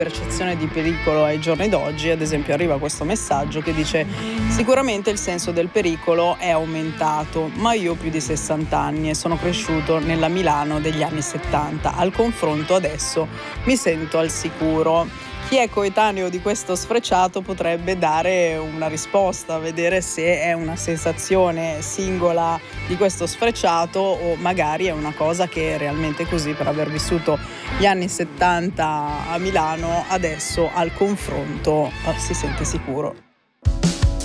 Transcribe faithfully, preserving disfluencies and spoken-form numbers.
percezione di pericolo ai giorni d'oggi. Ad esempio arriva questo messaggio che dice: sicuramente il senso del pericolo è aumentato, ma io ho più di sessanta anni e sono cresciuto nella Milano degli anni settanta. Al confronto adesso mi sento al sicuro. Chi è coetaneo di questo sfrecciato potrebbe dare una risposta, vedere se è una sensazione singola di questo sfrecciato o magari è una cosa che è realmente così, per aver vissuto gli anni settanta a Milano, adesso al confronto eh, si sente sicuro.